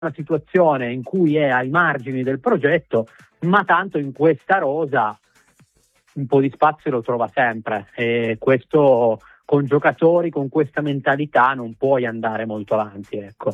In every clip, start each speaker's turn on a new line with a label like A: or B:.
A: una situazione in cui è ai margini del progetto, ma tanto in questa rosa un po' di spazio lo trova sempre, e questo con giocatori con questa mentalità non puoi andare molto avanti, ecco.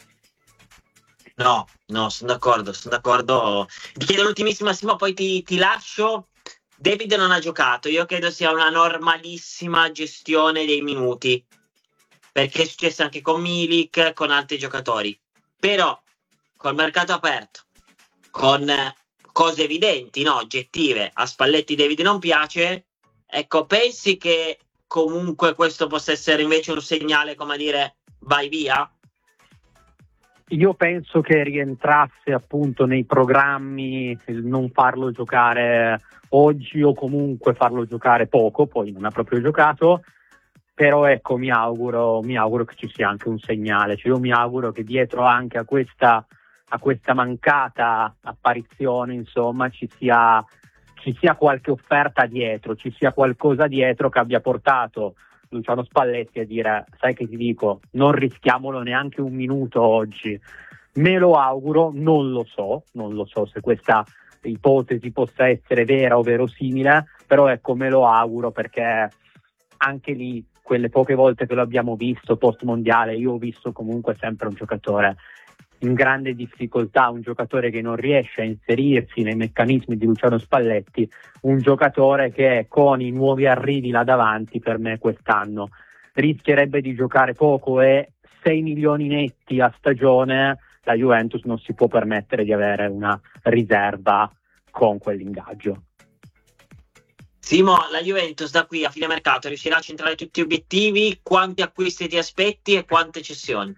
B: No, sono d'accordo. Ti chiedo l'ultimissima, Simo, poi ti lascio. David non ha giocato, io credo sia una normalissima gestione dei minuti, perché è successo anche con Milik, con altri giocatori, però col mercato aperto, con cose evidenti, no, oggettive, a Spalletti David non piace, ecco, pensi che comunque questo possa essere invece un segnale, come a dire, vai via?
A: Io penso che rientrasse appunto nei programmi il non farlo giocare oggi o comunque farlo giocare poco, poi non ha proprio giocato, però ecco mi auguro che ci sia anche un segnale, cioè io mi auguro che dietro anche a questa mancata apparizione, insomma, ci sia qualche offerta dietro, ci sia qualcosa dietro che abbia portato Luciano Spalletti a dire: sai che ti dico, non rischiamolo neanche un minuto oggi. Me lo auguro, non lo so se questa ipotesi possa essere vera o verosimile, però ecco me lo auguro, perché anche lì quelle poche volte che lo abbiamo visto post mondiale, io ho visto comunque sempre un giocatore in grande difficoltà, un giocatore che non riesce a inserirsi nei meccanismi di Luciano Spalletti, un giocatore che con i nuovi arrivi là davanti per me quest'anno rischierebbe di giocare poco, e 6 milioni netti a stagione la Juventus non si può permettere di avere una riserva con quell'ingaggio.
B: Simo, la Juventus da qui a fine mercato riuscirà a centrare tutti gli obiettivi? Quanti acquisti ti aspetti e quante cessioni?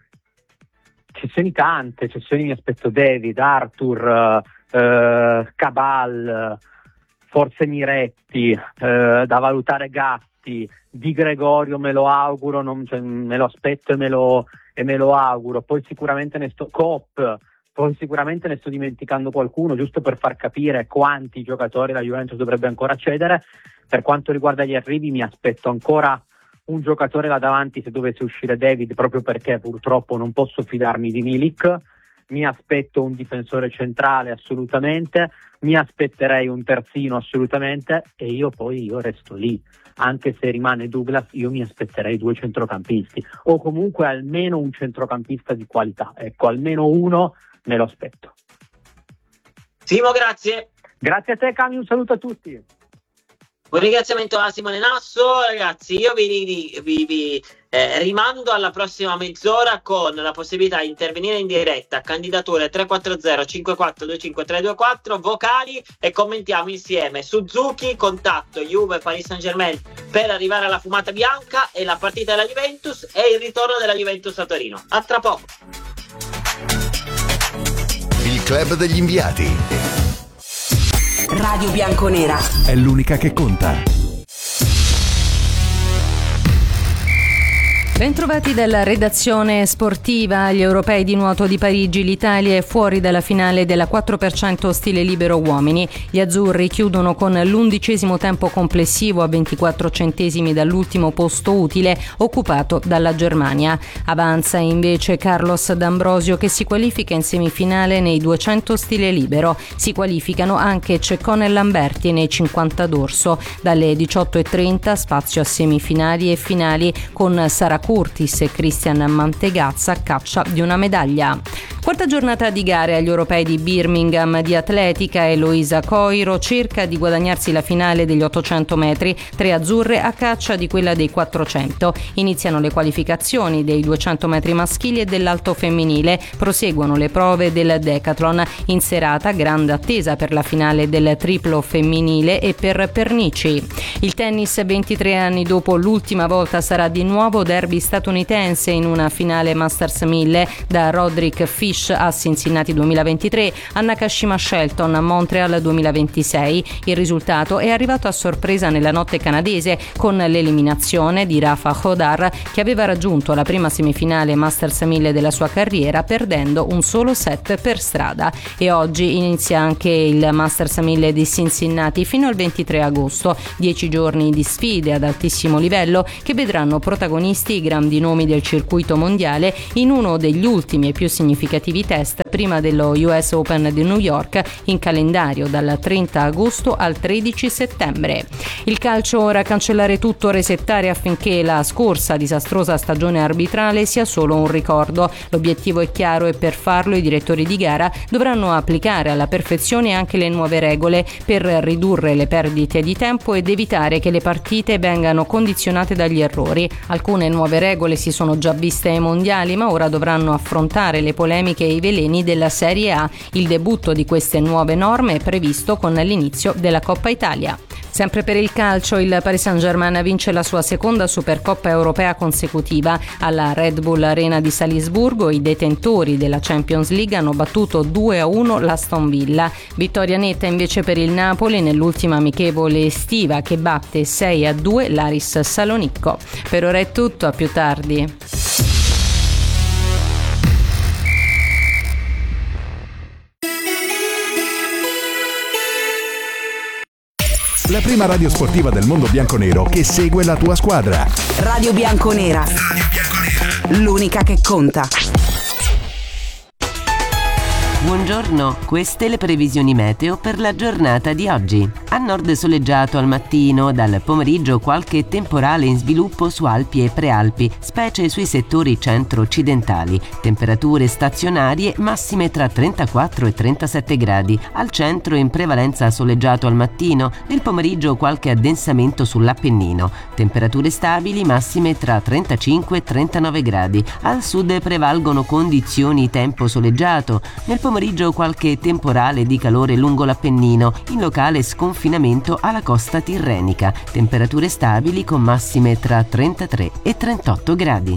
A: Tante cessioni mi aspetto: David, Arthur, Cabal, forse Miretti, da valutare Gatti, Di Gregorio me lo auguro, me lo aspetto e me lo auguro, poi sicuramente sicuramente ne sto dimenticando qualcuno, giusto per far capire quanti giocatori la Juventus dovrebbe ancora cedere. Per quanto riguarda gli arrivi mi aspetto ancora un giocatore là davanti se dovesse uscire David, proprio perché purtroppo non posso fidarmi di Milik. Mi aspetto un difensore centrale assolutamente, mi aspetterei un terzino assolutamente, e io resto lì, anche se rimane Douglas io mi aspetterei 2 centrocampisti o comunque almeno un centrocampista di qualità, ecco, almeno uno me lo aspetto.
B: Simo, grazie
A: a te Cami, un saluto a tutti.
B: Un ringraziamento a Simone Nasso, ragazzi. Io vi rimando alla prossima mezz'ora con la possibilità di intervenire in diretta, candidature 340 54 25324, vocali, e commentiamo insieme Suzuki, contatto Juve Paris Saint-Germain per arrivare alla fumata bianca, e la partita della Juventus e il ritorno della Juventus a Torino. A tra poco.
C: Il club degli inviati.
D: Radio Bianconera
C: è l'unica che conta.
E: Bentrovati dalla redazione sportiva. Agli europei di nuoto di Parigi l'Italia è fuori dalla finale della 4% stile libero uomini. Gli azzurri chiudono con l'11° tempo complessivo a 24 centesimi dall'ultimo posto utile occupato dalla Germania. Avanza invece Carlos D'Ambrosio, che si qualifica in semifinale nei 200 stile libero. Si qualificano anche Ceccone e Lamberti nei 50 dorso. Dalle 18:30 spazio a semifinali e finali con Sara Curtis e Christian Mantegazza a caccia di una medaglia. Quarta giornata di gare agli europei di Birmingham di atletica. Eloisa Coiro cerca di guadagnarsi la finale degli 800 metri, 3 azzurre a caccia di quella dei 400. Iniziano le qualificazioni dei 200 metri maschili e dell'alto femminile. Proseguono le prove del decathlon. In serata grande attesa per la finale del triplo femminile e per Pernici. Il tennis, 23 anni dopo l'ultima volta, sarà di nuovo derby statunitense in una finale Masters 1000, da Roderick Fish a Cincinnati 2023 a Nakashima Shelton a Montreal 2026. Il risultato è arrivato a sorpresa nella notte canadese con l'eliminazione di Rafa Hodar, che aveva raggiunto la prima semifinale Masters 1000 della sua carriera perdendo un solo set per strada. E oggi inizia anche il Masters 1000 di Cincinnati fino al 23 agosto, 10 giorni di sfide ad altissimo livello che vedranno protagonisti i grandi nomi del circuito mondiale in uno degli ultimi e più significativi significativi test prima dello US Open di New York in calendario dal 30 agosto al 13 settembre. Il calcio ora cancellare tutto, resettare affinché la scorsa disastrosa stagione arbitrale sia solo un ricordo. L'obiettivo è chiaro e per farlo i direttori di gara dovranno applicare alla perfezione anche le nuove regole per ridurre le perdite di tempo ed evitare che le partite vengano condizionate dagli errori. Alcune nuove regole si sono già viste ai mondiali, ma ora dovranno affrontare le polemiche e i veleni della Serie A. Il debutto di queste nuove norme è previsto con l'inizio della Coppa Italia. Sempre per il calcio, il Paris Saint-Germain vince la sua seconda Supercoppa europea consecutiva. Alla Red Bull Arena di Salisburgo i detentori della Champions League hanno battuto 2-1 l'Aston Villa. Vittoria netta invece per il Napoli nell'ultima amichevole estiva che batte 6-2 l'Aris Salonicco. Per ora è tutto, a più tardi.
C: La prima radio sportiva del mondo bianconero che segue la tua squadra.
D: Radio Bianconera. L'unica che conta.
F: Buongiorno, queste le previsioni meteo per la giornata di oggi. A nord soleggiato al mattino, dal pomeriggio qualche temporale in sviluppo su Alpi e Prealpi, specie sui settori centro-occidentali. Temperature stazionarie massime tra 34 e 37 gradi. Al centro in prevalenza soleggiato al mattino, nel pomeriggio qualche addensamento sull'Appennino. Temperature stabili massime tra 35 e 39 gradi. Al sud prevalgono condizioni tempo soleggiato. Nel pomeriggio qualche temporale di calore lungo l'Appennino, in locale sconfinamento alla costa tirrenica. Temperature stabili con massime tra 33 e 38 gradi.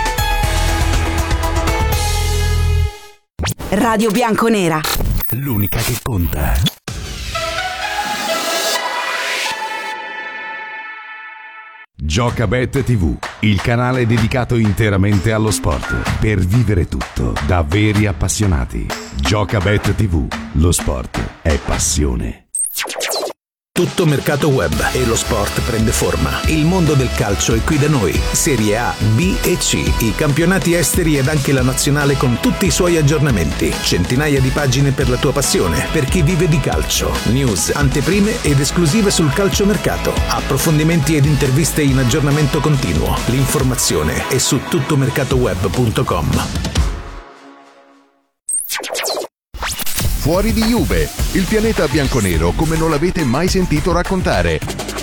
D: Radio Bianconera.
C: L'unica che conta. Giocabet TV, il canale dedicato interamente allo sport, per vivere tutto da veri appassionati. Giocabet TV, lo sport è passione.
G: Tutto mercato web e lo sport prende forma. Il mondo del calcio è qui da noi. Serie A, B e C, i campionati esteri ed anche la nazionale con tutti i suoi aggiornamenti. Centinaia di pagine per la tua passione, per chi vive di calcio. News, anteprime ed esclusive sul calciomercato. Approfondimenti ed interviste in aggiornamento continuo. L'informazione è su tuttomercatoweb.com.
C: Fuori di Juve, il pianeta bianconero come non l'avete mai sentito raccontare.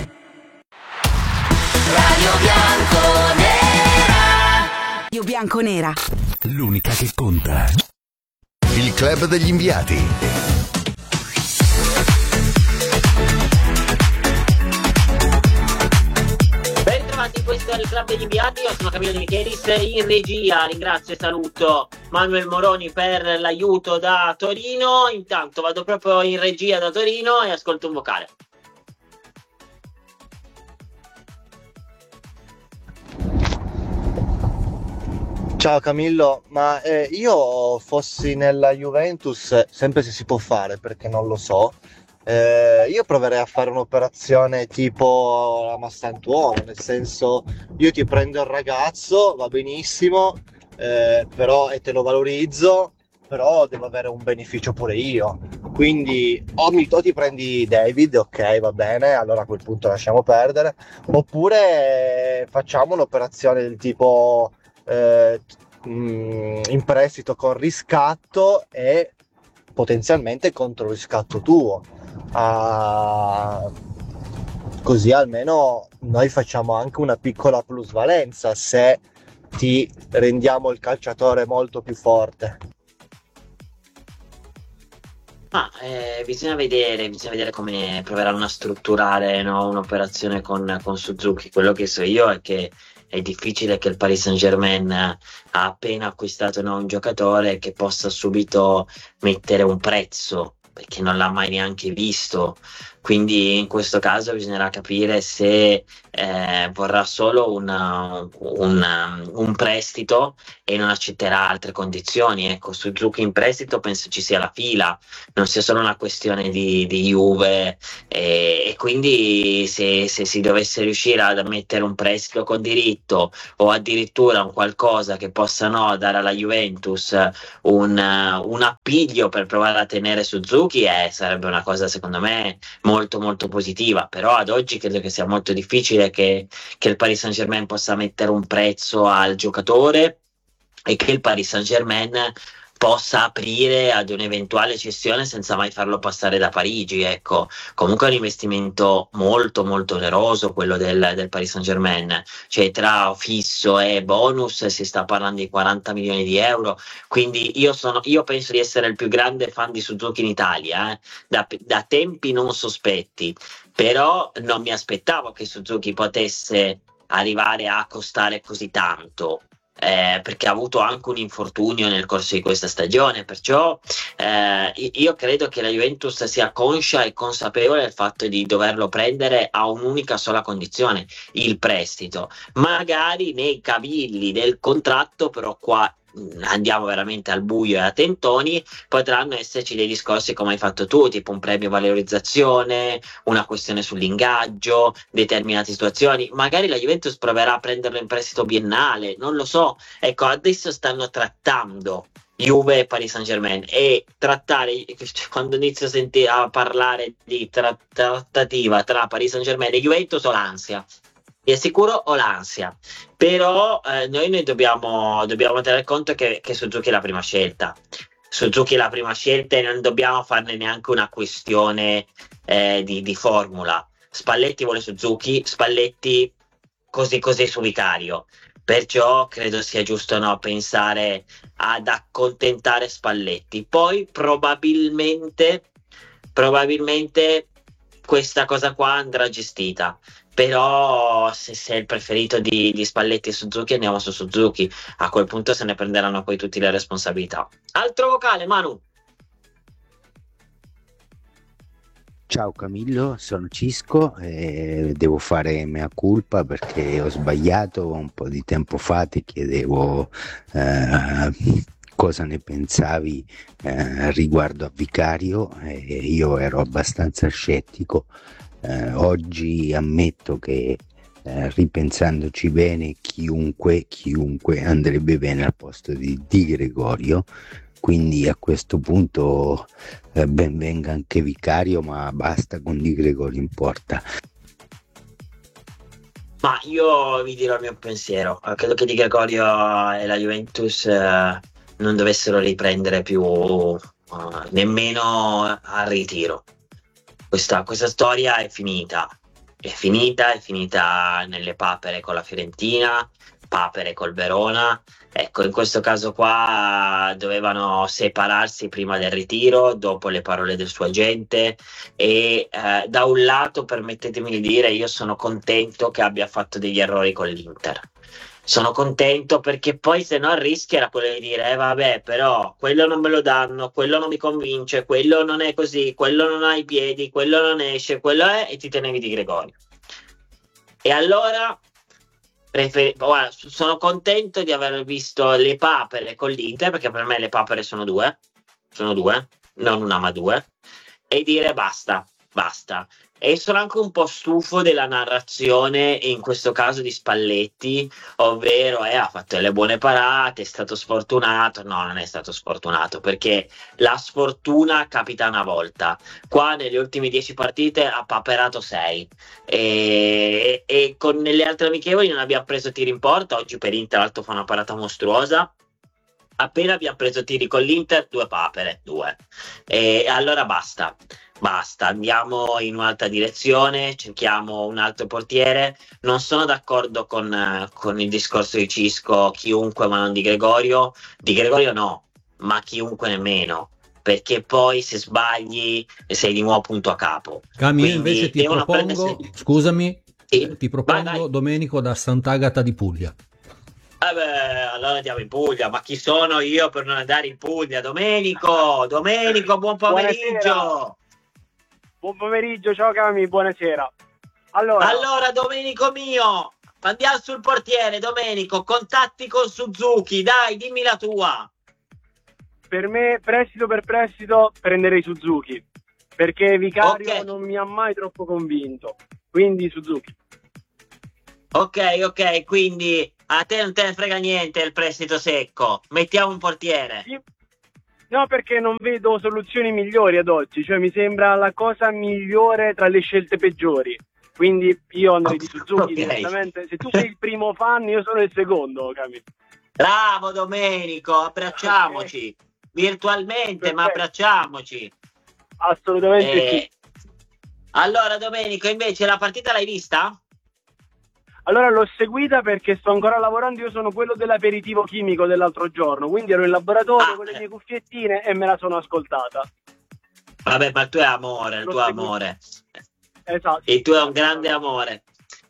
D: Radio Bianconera. Radio Bianconera.
C: L'unica che conta. Il club degli inviati.
B: Questo è il Club degli Inviati, io sono Camillo De Michelis, in regia ringrazio e saluto Manuel Moroni per l'aiuto da Torino. Intanto vado proprio in regia da Torino e ascolto un vocale.
H: Ciao Camillo, ma io fossi nella Juventus, sempre se si può fare perché non lo so, io proverei a fare un'operazione tipo la Massantuono, nel senso io ti prendo il ragazzo, va benissimo, però e te lo valorizzo, però devo avere un beneficio pure io, quindi o ti prendi David, ok, va bene, allora a quel punto lasciamo perdere, oppure facciamo un'operazione del tipo in prestito con riscatto e potenzialmente contro riscatto tuo. Così almeno noi facciamo anche una piccola plusvalenza se ti rendiamo il calciatore molto più forte.
B: Bisogna vedere come proveranno a strutturare, no, un'operazione con Suzuki. Quello che so io è che è difficile che il Paris Saint-Germain ha appena acquistato un giocatore che possa subito mettere un prezzo perché non l'ha mai neanche visto. Quindi in questo caso bisognerà capire se vorrà solo un prestito e non accetterà altre condizioni. Ecco, Suzuki in prestito penso ci sia la fila, non sia solo una questione di Juve, e quindi se si dovesse riuscire ad ammettere un prestito con diritto o addirittura un qualcosa che possa dare alla Juventus un appiglio per provare a tenere Suzuki, sarebbe una cosa secondo me molto molto positiva. Però ad oggi credo che sia molto difficile che il Paris Saint-Germain possa mettere un prezzo al giocatore e che il Paris Saint-Germain possa aprire ad un'eventuale cessione senza mai farlo passare da Parigi. Ecco, comunque è un investimento molto molto oneroso quello del Paris Saint-Germain, cioè tra fisso e bonus si sta parlando di 40 milioni di euro. Quindi io penso di essere il più grande fan di Suzuki in Italia, da tempi non sospetti, però non mi aspettavo che Suzuki potesse arrivare a costare così tanto. Perché ha avuto anche un infortunio nel corso di questa stagione, perciò io credo che la Juventus sia conscia e consapevole del fatto di doverlo prendere a un'unica sola condizione, il prestito, magari nei cavilli del contratto, però qua andiamo veramente al buio e a tentoni, potranno esserci dei discorsi come hai fatto tu, tipo un premio valorizzazione, una questione sull'ingaggio, determinate situazioni. Magari la Juventus proverà a prenderlo in prestito biennale, non lo so. Ecco, adesso stanno trattando Juve e Paris Saint-Germain, e trattare, quando inizio a parlare di trattativa tra Paris Saint-Germain e Juventus, ho l'ansia. È sicuro ho l'ansia, però noi dobbiamo tener conto che Suzuki è la prima scelta. Suzuki è la prima scelta e non dobbiamo farne neanche una questione di formula. Spalletti vuole Suzuki, Spalletti così su Vicario, perciò credo sia giusto pensare ad accontentare Spalletti. Poi probabilmente questa cosa qua andrà gestita. Però se è il preferito di Spalletti e Suzuki, andiamo su Suzuki. A quel punto se ne prenderanno poi tutte le responsabilità. Altro vocale, Manu.
I: Ciao Camillo, sono Cisco e devo fare mea culpa perché ho sbagliato un po' di tempo fa. Ti chiedevo cosa ne pensavi riguardo a Vicario, e io ero abbastanza scettico. Oggi ammetto che ripensandoci bene chiunque andrebbe bene al posto di Di Gregorio, quindi a questo punto ben venga anche Vicario, ma basta con Di Gregorio in porta.
B: Ma io vi dirò il mio pensiero. Credo che Di Gregorio e la Juventus non dovessero riprendere più nemmeno al ritiro. Questa storia è finita nelle papere con la Fiorentina, papere col Verona. Ecco, in questo caso qua dovevano separarsi prima del ritiro, dopo le parole del suo agente, e da un lato, permettetemi di dire, io sono contento che abbia fatto degli errori con l'Inter. Sono contento perché poi se no il rischio era quello di dire vabbè, però quello non me lo danno, quello non mi convince, quello non è così, quello non ha i piedi, quello non esce, quello è, e ti tenevi Di Gregorio. E allora guarda, sono contento di aver visto le papere con l'Inter, perché per me le papere sono due, non una ma due, e dire basta. E sono anche un po' stufo della narrazione, in questo caso di Spalletti, ovvero ha fatto delle buone parate, è stato sfortunato. No, non è stato sfortunato, perché la sfortuna capita una volta. Qua nelle ultime 10 partite ha paperato 6 e nelle altre amichevoli non abbiamo preso tiri in porta. Oggi per Inter l'altro fa una parata mostruosa. Appena abbiamo preso tiri con l'Inter, 2 papere, e allora basta, andiamo in un'altra direzione, cerchiamo un altro portiere. Non sono d'accordo con il discorso di Cisco, chiunque ma non Di Gregorio no, ma chiunque nemmeno, perché poi se sbagli sei di nuovo punto a capo.
J: Cami, io invece ti propongo, scusami,
B: sì,
J: ti propongo vai. Domenico da Sant'Agata di Puglia.
B: Allora andiamo in Puglia, ma chi sono io per non andare in Puglia? Domenico, buon pomeriggio.
J: Buon pomeriggio, ciao Cami, buonasera. Allora,
B: Domenico mio, andiamo sul portiere. Domenico, contatti con Suzuki, dai, dimmi la tua.
J: per me, prestito per prestito, prenderei Suzuki, perché Vicario
B: Ok.
J: non mi ha mai troppo convinto, quindi Suzuki.
B: Ok, quindi a te non te ne frega niente il prestito secco. Mettiamo un portiere.
J: Sì. No, perché non vedo soluzioni migliori ad oggi, cioè mi sembra la cosa migliore tra le scelte peggiori. Quindi io andrei di Suzuki
B: Ok.
J: direttamente. Se tu sei il primo fan, io sono il secondo, Cami.
B: Bravo Domenico, abbracciamoci. Virtualmente, ma
J: Perfetto.
B: abbracciamoci.
J: Assolutamente sì.
B: Allora Domenico, invece la partita l'hai vista?
J: Allora l'ho seguita perché sto ancora lavorando, io sono quello dell'aperitivo chimico dell'altro giorno, quindi ero in laboratorio con le mie cuffiettine e me la sono ascoltata.
B: Vabbè, ma il tuo è amore, il
J: L'ho
B: tuo
J: seguito.
B: amore.
J: Esatto.
B: Il tuo è un grande amore.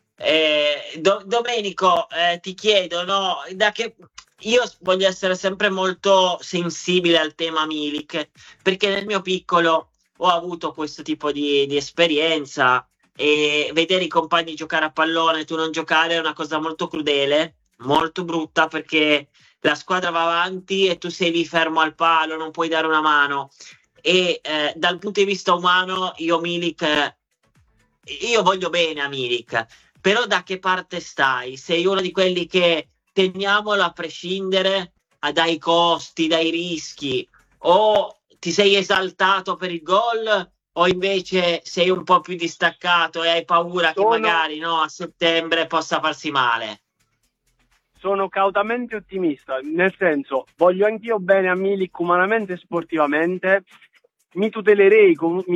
B: Domenico, ti chiedo, no, io voglio essere sempre molto sensibile al tema Milik, perché nel mio piccolo ho avuto questo tipo di esperienza e vedere i compagni giocare a pallone e tu non giocare è una cosa molto crudele, molto brutta, perché la squadra va avanti e tu sei lì fermo al palo, non puoi dare una mano. E dal punto di vista umano io Milik, io voglio bene a Milik, però da che parte stai? Sei uno di quelli che teniamolo a prescindere dai costi, dai rischi, o ti sei esaltato per il gol, o invece sei un po' più distaccato e hai paura che magari a settembre possa farsi male?
J: Sono cautamente ottimista, nel senso, voglio anch'io bene a Milik umanamente e sportivamente, mi tutelerei,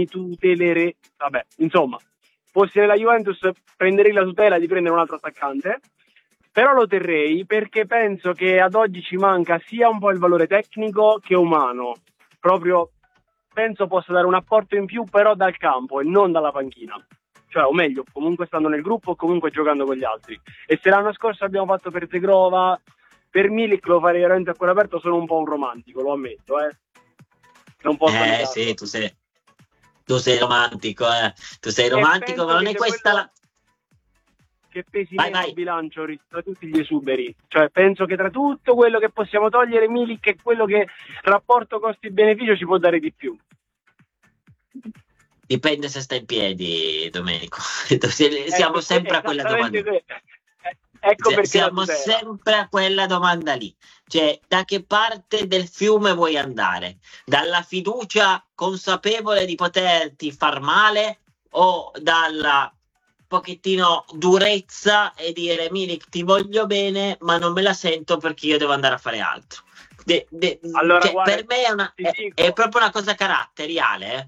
J: vabbè, insomma, fossi nella Juventus prenderei la tutela di prendere un altro attaccante, però lo terrei perché penso che ad oggi ci manca sia un po' il valore tecnico che umano, proprio penso possa dare un apporto in più però dal campo e non dalla panchina. Cioè, o meglio, comunque stando nel gruppo o comunque giocando con gli altri. E se l'anno scorso abbiamo fatto per Zegrova, per Milik lo farei veramente a cuore aperto, sono un po' un romantico, lo ammetto, Non posso negarlo.
B: Sì, tu sei romantico, tu sei romantico, ma non è questa la...
J: Che pesi
B: Vai,
J: meno
B: vai.
J: il bilancio tra tutti gli esuberi. Cioè, penso che tra tutto quello che possiamo togliere, Milik è quello che rapporto costi-beneficio ci può dare di più.
B: Dipende se sta in piedi, Domenico. Siamo sempre a quella domanda.
J: Ecco perché
B: siamo sempre a quella domanda lì. Cioè, da che parte del fiume vuoi andare? Dalla fiducia consapevole di poterti far male o dalla pochettino durezza e dire Milik ti voglio bene ma non me la sento perché io devo andare a fare altro?
J: Allora, guarda,
B: per me è proprio una cosa caratteriale,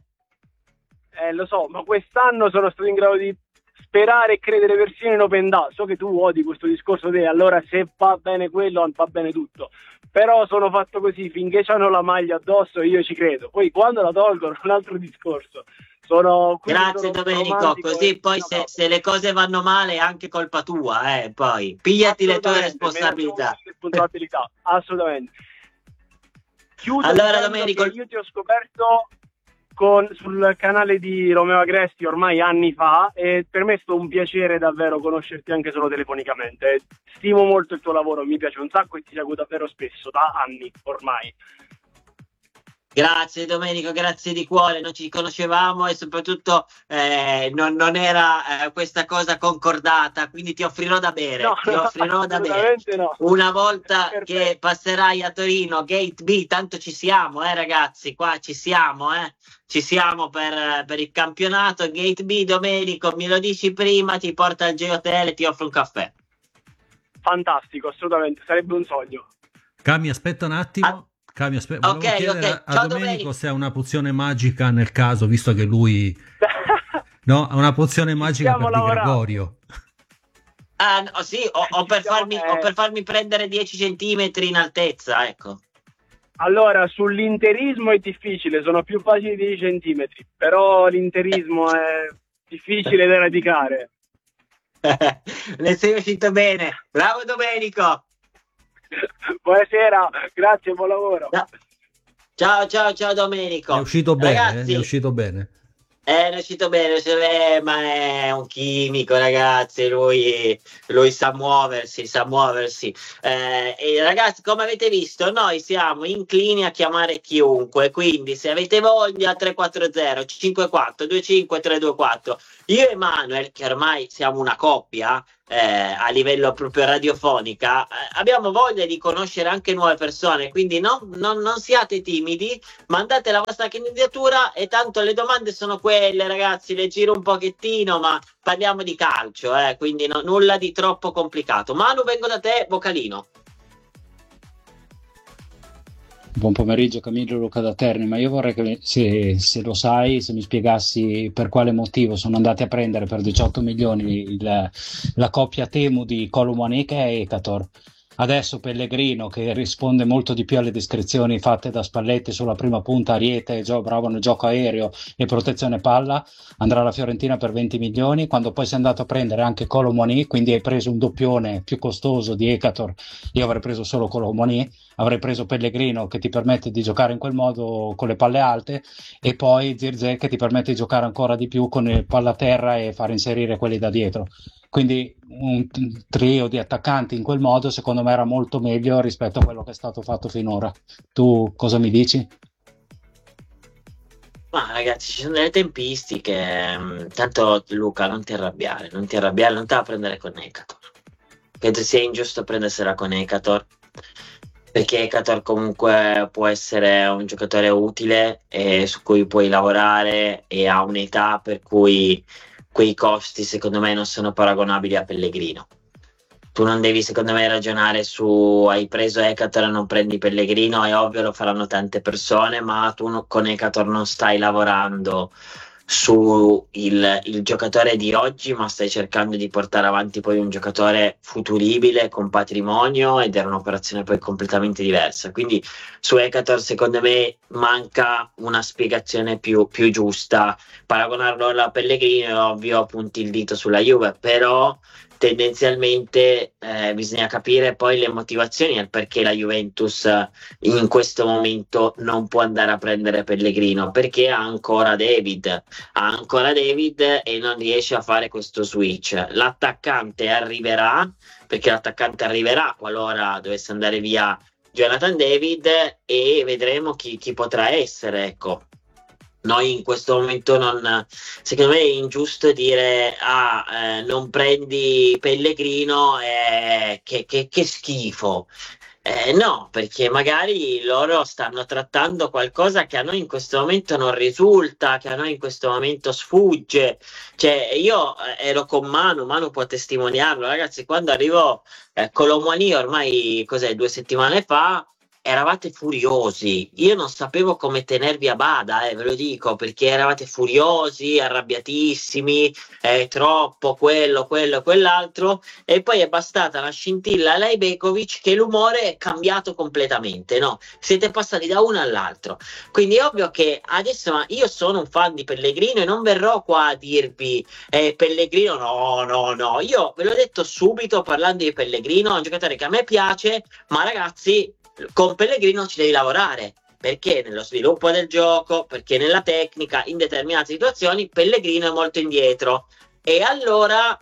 J: lo so, ma quest'anno sono stato in grado di sperare e credere persino in Open Da. So che tu odi questo discorso te, allora se va bene quello va bene tutto, però sono fatto così, finché c'hanno la maglia addosso io ci credo, poi quando la tolgono un altro discorso.
B: Grazie Domenico, così poi se le cose vanno male è anche colpa tua, poi pigliati le tue responsabilità.
J: Assolutamente. Chiudo
B: allora Domenico,
J: io ti ho scoperto sul canale di Romeo Agresti ormai anni fa e per me è stato un piacere davvero conoscerti anche solo telefonicamente. Stimo molto il tuo lavoro, mi piace un sacco e ti seguo davvero spesso, da anni ormai.
B: Grazie Domenico, grazie di cuore, non ci conoscevamo e soprattutto non era questa cosa concordata, quindi ti offrirò da bere,
J: No.
B: Una volta che passerai a Torino, Gate B, tanto ci siamo ragazzi, qua ci siamo per il campionato, Gate B, Domenico, me lo dici prima, ti porta al G-Hotel e ti offro un caffè.
J: Fantastico, assolutamente, sarebbe un sogno.
K: Cami, aspetta un attimo. Volevo chiedere a
B: Ciao,
K: Domenico se ha una pozione magica nel caso, visto che lui ha una pozione magica per Di Gregorio.
B: No, sì, o per farmi prendere 10 centimetri in altezza, ecco.
J: Allora, sull'interismo è difficile, sono più facili 10 centimetri, però l'interismo è difficile da eradicare.
B: Ne sei uscito bene, bravo Domenico.
J: Buonasera, grazie, buon lavoro.
B: Ciao Domenico.
K: È uscito bene,
B: ragazzi.
K: È uscito bene.
B: È uscito bene, ma è un chimico, ragazzi, lui sa muoversi. E ragazzi, come avete visto, noi siamo inclini a chiamare chiunque, quindi se avete voglia 340 54 25 324. Io e Manuel, che ormai siamo una coppia a livello proprio radiofonica, abbiamo voglia di conoscere anche nuove persone, quindi non siate timidi, mandate la vostra candidatura e tanto le domande sono quelle, ragazzi, le giro un pochettino, ma parliamo di calcio, quindi nulla di troppo complicato. Manu, vengo da te, vocalino.
L: Buon pomeriggio Camillo, Luca da Terni, ma io vorrei che se lo sai, se mi spiegassi per quale motivo sono andati a prendere per 18 milioni la coppia Temu di Kolomuani e Ekator. Adesso Pellegrino, che risponde molto di più alle descrizioni fatte da Spalletti sulla prima punta, Ariete, bravo nel gioco aereo e protezione palla, andrà alla Fiorentina per 20 milioni, quando poi sei andato a prendere anche Kolomuani, quindi hai preso un doppione più costoso di Ekator. Io avrei preso solo Kolomuani, avrei preso Pellegrino che ti permette di giocare in quel modo con le palle alte, e poi Zirze che ti permette di giocare ancora di più con il palla a terra e far inserire quelli da dietro. Quindi un trio di attaccanti in quel modo secondo me era molto meglio rispetto a quello che è stato fatto finora. Tu cosa mi dici?
B: Ma ragazzi, ci sono delle tempistiche, tanto Luca non ti arrabbiare, non te la prendere con Ekator. Credo sia ingiusto prendersela con Ekator, perché Ekator comunque può essere un giocatore utile e su cui puoi lavorare, e ha un'età per cui quei costi secondo me non sono paragonabili a Pellegrino. Tu non devi secondo me ragionare su hai preso Ekator e non prendi Pellegrino, è ovvio, lo faranno tante persone, ma tu con Ekator non stai lavorando su il giocatore di oggi, ma stai cercando di portare avanti poi un giocatore futuribile con patrimonio, ed era un'operazione poi completamente diversa. Quindi su Ekator secondo me manca una spiegazione più giusta. Paragonarlo alla Pellegrino è ovvio, punti il dito sulla Juve, però tendenzialmente bisogna capire poi le motivazioni al perché la Juventus in questo momento non può andare a prendere Pellegrino, perché ha ancora David e non riesce a fare questo switch. L'attaccante arriverà qualora dovesse andare via Jonathan David, e vedremo chi potrà essere, ecco. Noi in questo momento secondo me è ingiusto dire non prendi Pellegrino, che schifo. No, perché magari loro stanno trattando qualcosa che a noi in questo momento non risulta, che a noi in questo momento sfugge. Cioè, io ero con Manu può testimoniarlo, ragazzi, quando arrivò Kolomuani ormai 2 settimane fa, eravate furiosi. Io non sapevo come tenervi a bada, ve lo dico, perché eravate furiosi, arrabbiatissimi, troppo quello, quell'altro, e poi è bastata la scintilla a Lejbekovic che l'umore è cambiato completamente, no? Siete passati da uno all'altro. Quindi è ovvio che adesso, ma io sono un fan di Pellegrino e non verrò qua a dirvi Pellegrino no. Io ve l'ho detto subito parlando di Pellegrino, è un giocatore che a me piace, ma ragazzi, con Pellegrino ci devi lavorare, perché nello sviluppo del gioco, perché nella tecnica, in determinate situazioni Pellegrino è molto indietro. E allora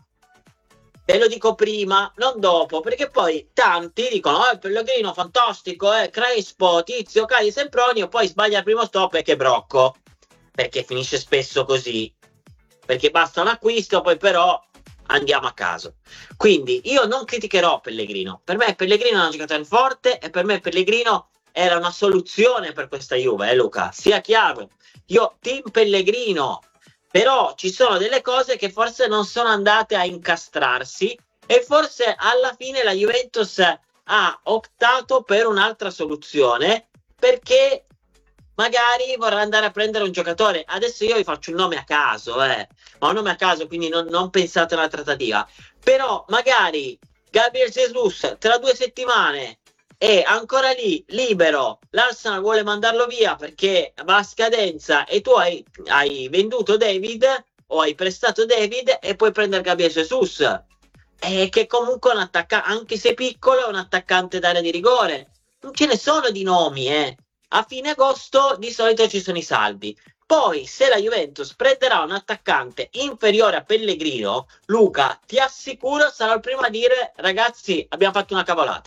B: ve lo dico prima, non dopo, perché poi tanti dicono Pellegrino fantastico, Crespo, Tizio, Cali, Sempronio, poi sbaglia il primo stop e che brocco, perché finisce spesso così, perché basta un acquisto, poi però andiamo a caso. Quindi io non criticherò Pellegrino, per me Pellegrino è un giocatore forte, e per me Pellegrino era una soluzione per questa Juve, Luca, sia chiaro, io team Pellegrino, però ci sono delle cose che forse non sono andate a incastrarsi, e forse alla fine la Juventus ha optato per un'altra soluzione, perché magari vorrà andare a prendere un giocatore. Adesso io vi faccio un nome a caso, ma un nome a caso, quindi non pensate alla trattativa. Però magari Gabriel Jesus tra 2 settimane è ancora lì, libero, l'Arsenal vuole mandarlo via perché va a scadenza, e tu hai venduto David o hai prestato David e puoi prendere Gabriel Jesus. che comunque è un attaccante, anche se piccolo, è un attaccante d'area di rigore. Non ce ne sono di nomi, A fine agosto di solito ci sono i saldi. Poi, se la Juventus prenderà un attaccante inferiore a Pellegrino, Luca, ti assicuro, sarò il primo a dire: ragazzi, abbiamo fatto una cavolata.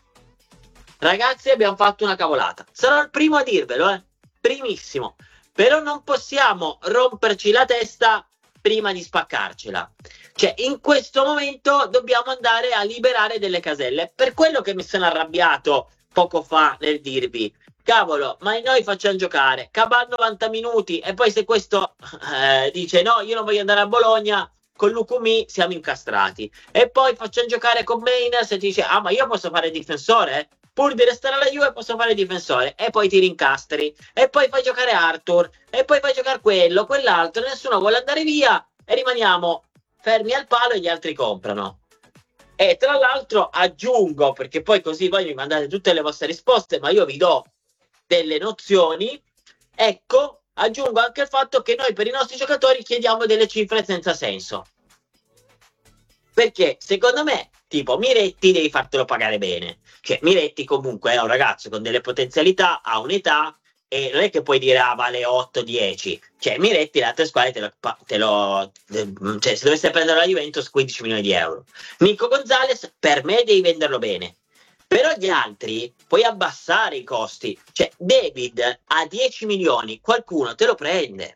B: Sarò il primo a dirvelo, primissimo. Però non possiamo romperci la testa prima di spaccarcela. Cioè, in questo momento dobbiamo andare a liberare delle caselle. Per quello che mi sono arrabbiato poco fa nel dirvi: cavolo, ma noi facciamo giocare Cabal 90 minuti e poi se questo dice no, io non voglio andare a Bologna, con Lukumi siamo incastrati. E poi facciamo giocare con Mainers e ti dice: ah, ma io posso fare difensore? Pur di restare alla Juve posso fare difensore. E poi ti rincastri. E poi fai giocare Arthur. E poi fai giocare quello, quell'altro. Nessuno vuole andare via. E rimaniamo fermi al palo e gli altri comprano. E tra l'altro aggiungo, perché poi così voi mi mandate tutte le vostre risposte, ma io vi do delle nozioni. Ecco, aggiungo anche il fatto che noi per i nostri giocatori chiediamo delle cifre senza senso. Perché secondo me, tipo Miretti devi fartelo pagare bene. Cioè Miretti comunque è un ragazzo con delle potenzialità, ha un'età, e non è che puoi dire vale 8-10. Cioè Miretti le altre squadre cioè se dovesse prendere la Juventus 15 milioni di euro. Nico Gonzalez per me devi venderlo bene. Però gli altri puoi abbassare i costi. Cioè David a 10 milioni qualcuno te lo prende.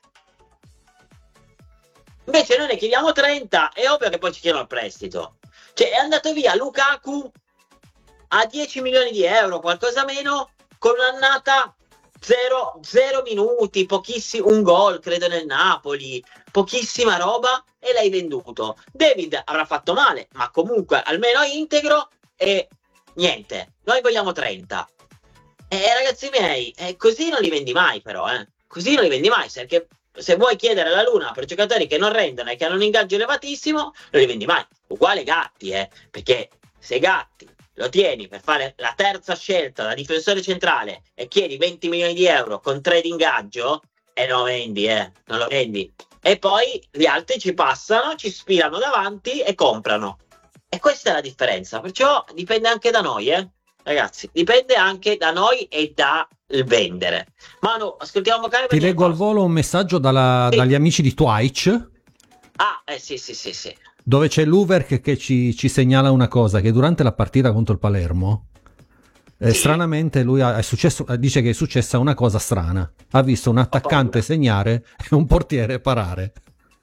B: Invece noi ne chiediamo 30, è ovvio che poi ci chiedono il prestito. Cioè è andato via Lukaku a 10 milioni di euro, qualcosa meno, con un'annata 0 minuti, pochissimo, un gol credo nel Napoli, pochissima roba, e l'hai venduto. David avrà fatto male, ma comunque almeno integro, e niente, noi vogliamo 30. Ragazzi miei, così non li vendi mai però, così non li vendi mai, perché se vuoi chiedere la luna per giocatori che non rendono e che hanno un ingaggio elevatissimo, non li vendi mai. Uguale Gatti, perché se Gatti lo tieni per fare la terza scelta da difensore centrale e chiedi 20 milioni di euro con 3 di ingaggio, e non lo vendi, non lo vendi. E poi gli altri ci passano, ci spirano davanti e comprano. E questa è la differenza, perciò dipende anche da noi, ragazzi, dipende anche da noi e da il vendere. Manu, ascoltiamo vocale.
M: Ti leggo al volo un messaggio dagli amici di Twitch.
B: Sì.
M: Dove c'è l'Uver che ci segnala una cosa, che durante la partita contro il Palermo, stranamente lui dice che è successa una cosa strana. Ha visto un attaccante segnare e un portiere parare.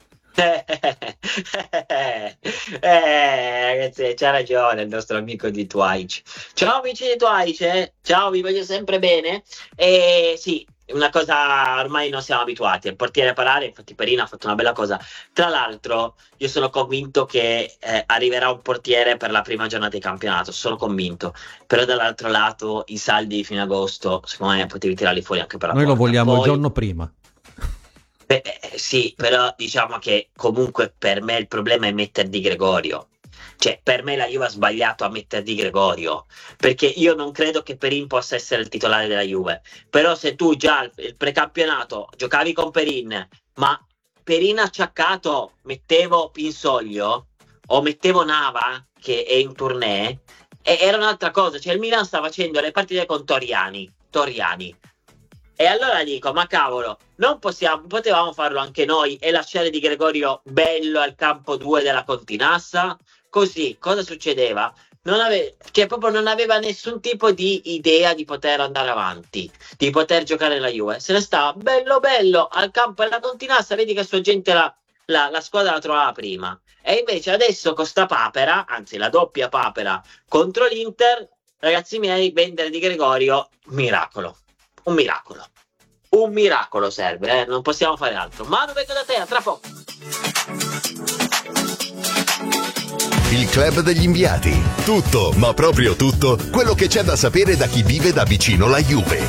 B: Ragazzi, c'ha ragione il nostro amico di Twitch. Ciao amici di Twitch, ciao, vi voglio sempre bene. Sì, una cosa ormai non siamo abituati, il portiere parare, infatti Perina ha fatto una bella cosa. Tra l'altro io sono convinto che arriverà un portiere per la prima giornata di campionato, sono convinto. Però dall'altro lato i saldi di fine agosto secondo me potevi tirarli fuori anche per la
M: Noi
B: porta.
M: Lo vogliamo il giorno prima.
B: Sì, però diciamo che comunque per me il problema è mettere Di Gregorio. Cioè, per me la Juve ha sbagliato a mettere Di Gregorio, perché io non credo che Perin possa essere il titolare della Juve. Però se tu già il precampionato giocavi con Perin, ma Perin acciaccato mettevo Pinsoglio o mettevo Nava che è in tournée, era un'altra cosa. Cioè il Milan sta facendo le partite con Toriani. E allora dico, ma cavolo, potevamo farlo anche noi e lasciare Di Gregorio bello al campo 2 della Continassa? Così, cosa succedeva? Non aveva nessun tipo di idea di poter andare avanti, di poter giocare la Juve. Se ne stava bello al campo della Continassa, vedi che sua gente la squadra la trovava prima. E invece adesso con sta papera, anzi la doppia papera contro l'Inter, ragazzi miei, vendere Di Gregorio, miracolo. Un miracolo serve, non possiamo fare altro. Manu, vengo da te, tra poco.
N: Il club degli inviati. Tutto, ma proprio tutto, quello che c'è da sapere da chi vive da vicino la Juve.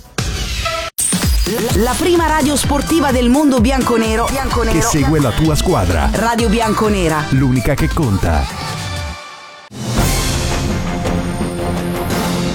D: La prima radio sportiva del mondo bianconero
C: che segue la tua squadra.
D: Radio Bianconera.
C: L'unica che conta.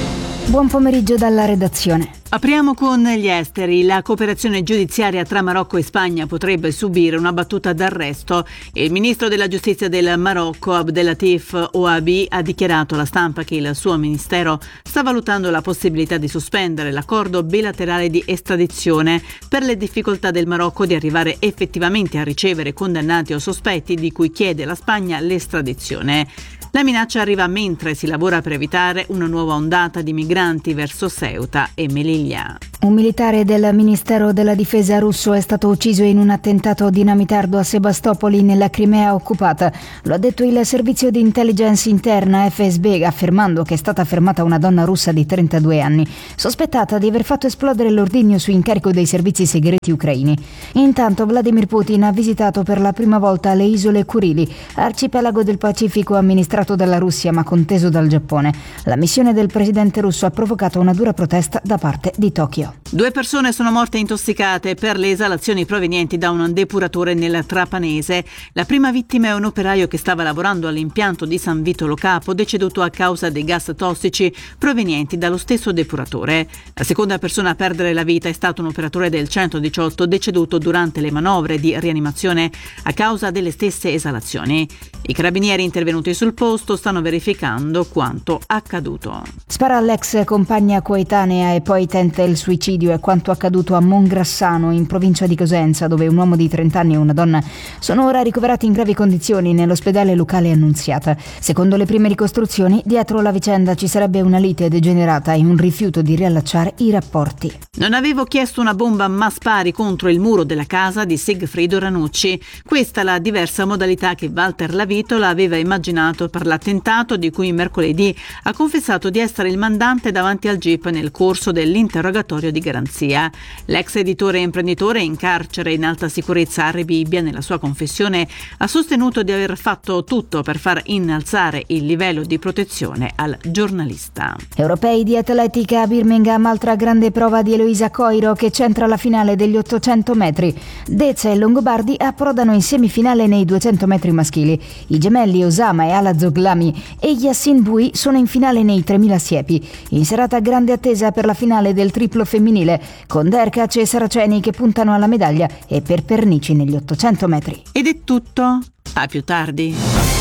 O: Buon pomeriggio dalla redazione.
P: Apriamo con gli esteri. La cooperazione giudiziaria tra Marocco e Spagna potrebbe subire una battuta d'arresto. Il ministro della giustizia del Marocco, Abdelatif Ouabi, ha dichiarato alla stampa che il suo ministero sta valutando la possibilità di sospendere l'accordo bilaterale di estradizione per le difficoltà del Marocco di arrivare effettivamente a ricevere condannati o sospetti di cui chiede la Spagna l'estradizione. La minaccia arriva mentre si lavora per evitare una nuova ondata di migranti verso Ceuta e Melilla.
O: Un militare del Ministero della Difesa russo è stato ucciso in un attentato dinamitardo a Sebastopoli nella Crimea occupata. Lo ha detto il servizio di intelligence interna FSB, affermando che è stata fermata una donna russa di 32 anni, sospettata di aver fatto esplodere l'ordigno su incarico dei servizi segreti ucraini. Intanto Vladimir Putin ha visitato per la prima volta le isole Kurili, arcipelago del Pacifico amministrato dalla Russia ma conteso dal Giappone. La missione del presidente russo ha provocato una dura protesta da parte di Tokyo.
P: 2 persone sono morte intossicate per le esalazioni provenienti da un depuratore nel Trapanese. La prima vittima è un operaio che stava lavorando all'impianto di San Vito Lo Capo, deceduto a causa dei gas tossici provenienti dallo stesso depuratore. La seconda persona a perdere la vita è stato un operatore del 118, deceduto durante le manovre di rianimazione a causa delle stesse esalazioni. I carabinieri intervenuti sul posto stanno verificando quanto accaduto.
O: Spara all'ex compagna coetanea e poi tenta il suicidio è quanto accaduto a Mongrassano, in provincia di Cosenza, dove un uomo di 30 anni e una donna sono ora ricoverati in gravi condizioni nell'ospedale locale Annunziata. Secondo le prime ricostruzioni, dietro la vicenda ci sarebbe una lite degenerata e un rifiuto di riallacciare i rapporti.
P: Non avevo chiesto una bomba ma spari contro il muro della casa di Sigfrido Ranucci. Questa è la diversa modalità che Walter Lavitola aveva immaginato per l'attentato di cui mercoledì ha confessato di essere il mandante davanti al GIP nel corso dell'interrogatorio di garanzia. L'ex editore e imprenditore in carcere in alta sicurezza a Rebibbia, nella sua confessione, ha sostenuto di aver fatto tutto per far innalzare il livello di protezione al giornalista.
O: Europei di atletica a Birmingham, altra grande prova di Eloisa Coiro che centra la finale degli 800 metri. Deza e Longobardi approdano in semifinale nei 200 metri maschili. I gemelli Osama e Ala Zoglami e Yassin Bui sono in finale nei 3000 siepi. In serata grande attesa per la finale del triplo femminile, con Derkac e Saraceni che puntano alla medaglia e per Pernici negli 800 metri.
P: Ed è tutto. A più tardi.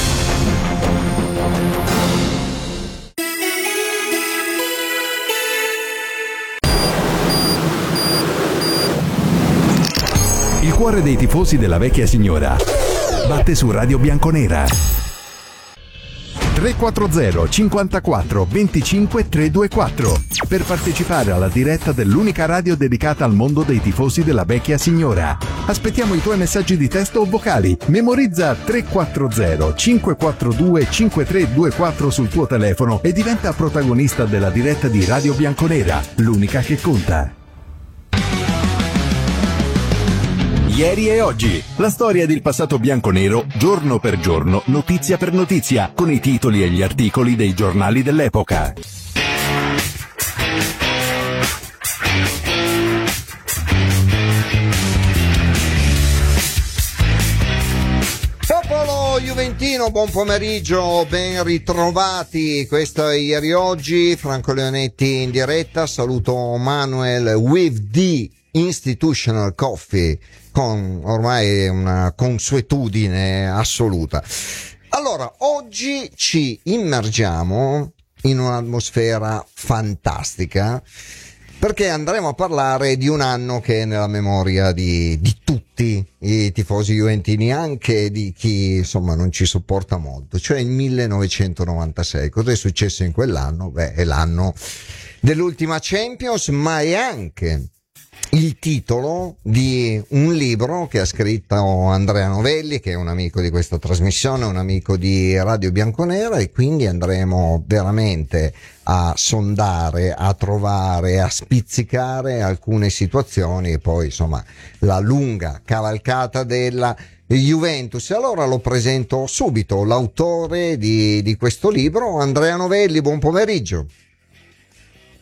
C: Il cuore dei tifosi della vecchia signora batte su Radio Bianconera. 340 54 25 324 per partecipare alla diretta dell'unica radio dedicata al mondo dei tifosi della vecchia signora. Aspettiamo i tuoi messaggi di testo o vocali. Memorizza 340 542 5324 sul tuo telefono e diventa protagonista della diretta di Radio Bianconera, l'unica che conta. Ieri e oggi, la storia del passato bianconero, giorno per giorno, notizia per notizia, con i titoli e gli articoli dei giornali dell'epoca.
Q: Popolo juventino, buon pomeriggio, ben ritrovati. Questo è Ieri e Oggi, Franco Leonetti in diretta. Saluto Manuel with the Institutional Coffee, con ormai una consuetudine assoluta. Allora, oggi ci immergiamo in un'atmosfera fantastica, perché andremo a parlare di un anno che è nella memoria di tutti i tifosi juventini, anche di chi insomma non ci sopporta molto, cioè il 1996. Cosa è successo in quell'anno? Beh, è l'anno dell'ultima Champions, ma è anche il titolo di un libro che ha scritto Andrea Novelli, che è un amico di questa trasmissione, un amico di Radio Bianconera, e quindi andremo veramente a sondare, a trovare, a spizzicare alcune situazioni e poi insomma la lunga cavalcata della Juventus. Allora lo presento subito, l'autore di questo libro, Andrea Novelli. Buon pomeriggio.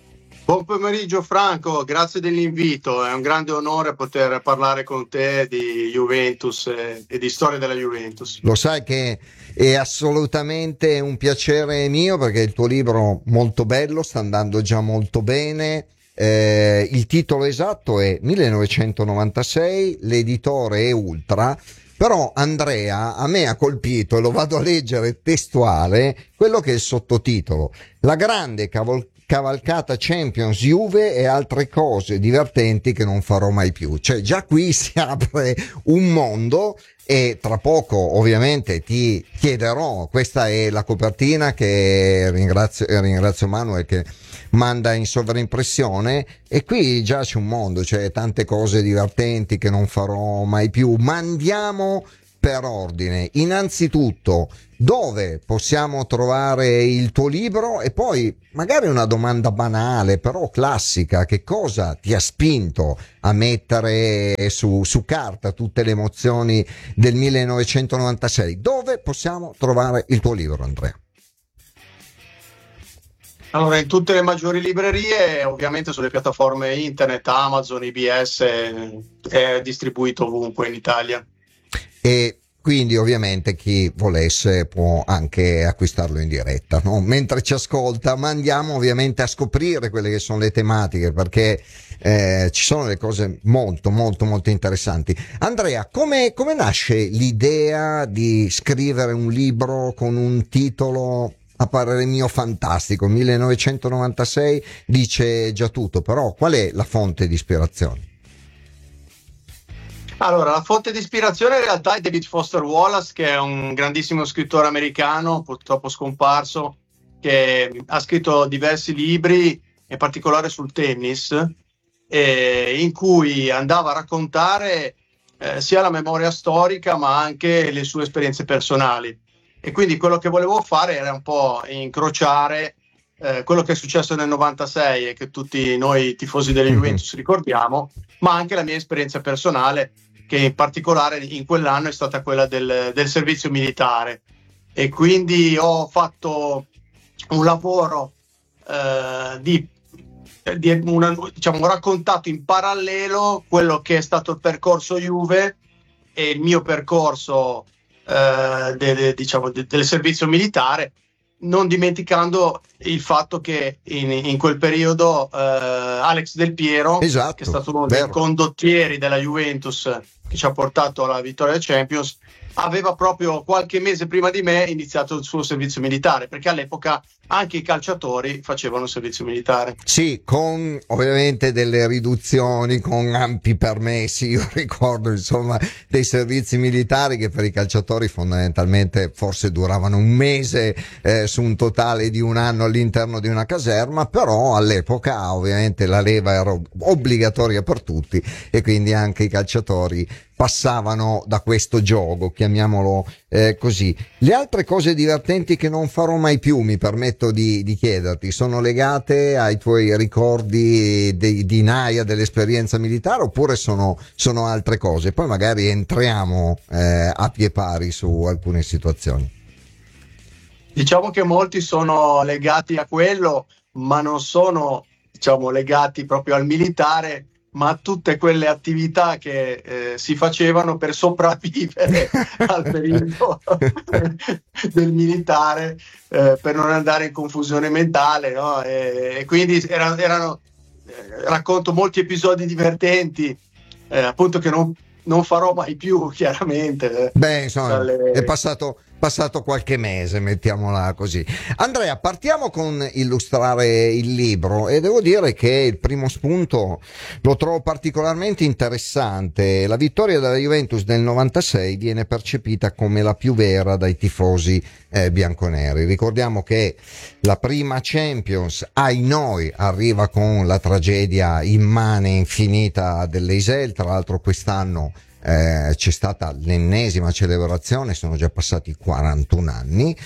R: Buon pomeriggio Franco, grazie dell'invito, è un grande onore poter parlare con te di Juventus e di storia della Juventus.
Q: Lo sai che è assolutamente un piacere mio, perché il tuo libro molto bello, sta andando già molto bene. Il titolo esatto è 1996, l'editore è Ultra. Però Andrea, a me ha colpito, e lo vado a leggere testuale, quello che è il sottotitolo: la grande cavalcata Champions Juve e altre cose divertenti che non farò mai più. Cioè già qui si apre un mondo, e tra poco ovviamente ti chiederò, questa è la copertina che ringrazio Manuel che manda in sovraimpressione, e qui già c'è un mondo, cioè tante cose divertenti che non farò mai più. Ma andiamo per ordine. Innanzitutto, dove possiamo trovare il tuo libro? E poi magari una domanda banale però classica: che cosa ti ha spinto a mettere su carta tutte le emozioni del 1996? Dove possiamo trovare il tuo libro, Andrea?
R: Allora, in tutte le maggiori librerie, ovviamente sulle piattaforme internet, Amazon, IBS, è distribuito ovunque in Italia.
Q: E quindi ovviamente chi volesse può anche acquistarlo in diretta, no? Mentre ci ascolta. Ma andiamo ovviamente a scoprire quelle che sono le tematiche, perché ci sono delle cose molto molto molto interessanti. Andrea, come nasce l'idea di scrivere un libro con un titolo a parere mio fantastico? 1996 dice già tutto, però qual è la fonte di ispirazione?
R: Allora, la fonte di ispirazione in realtà è David Foster Wallace, che è un grandissimo scrittore americano, purtroppo scomparso, che ha scritto diversi libri, in particolare sul tennis, in cui andava a raccontare sia la memoria storica ma anche le sue esperienze personali. E quindi quello che volevo fare era un po' incrociare quello che è successo nel 96 e che tutti noi tifosi delle Juventus ricordiamo, ma anche la mia esperienza personale, che in particolare in quell'anno è stata quella del servizio militare. E quindi ho fatto un lavoro ho raccontato in parallelo quello che è stato il percorso Juve e il mio percorso del servizio militare, non dimenticando il fatto che in quel periodo Alex Del Piero, esatto, che è stato uno dei condottieri della Juventus che ci ha portato alla vittoria del Champions, aveva proprio qualche mese prima di me iniziato il suo servizio militare, perché all'epoca anche i calciatori facevano servizio militare.
Q: Sì, con ovviamente delle riduzioni, con ampi permessi. Io ricordo insomma dei servizi militari che per i calciatori fondamentalmente forse duravano un mese su un totale di un anno all'interno di una caserma, però all'epoca ovviamente la leva era obbligatoria per tutti e quindi anche i calciatori passavano da questo gioco, chiamiamolo così. Le altre cose divertenti che non farò mai più, mi permetto di chiederti, sono legate ai tuoi ricordi di Naia, dell'esperienza militare, oppure sono altre cose? Poi magari entriamo a pie pari su alcune situazioni.
R: Diciamo che molti sono legati a quello, ma non sono, legati proprio al militare, ma a tutte quelle attività che si facevano per sopravvivere al periodo del militare, per non andare in confusione mentale, no? E quindi erano racconto molti episodi divertenti, appunto, che non farò mai più, chiaramente.
Q: Beh, insomma, è passato qualche mese, mettiamola così. Andrea, partiamo con illustrare il libro, e devo dire che il primo spunto lo trovo particolarmente interessante. La vittoria della Juventus del 96 viene percepita come la più vera dai tifosi bianconeri. Ricordiamo che la prima Champions, ai noi, arriva con la tragedia immane e infinita dell'Eisel. Tra l'altro quest'anno c'è stata l'ennesima celebrazione, sono già passati 41 anni,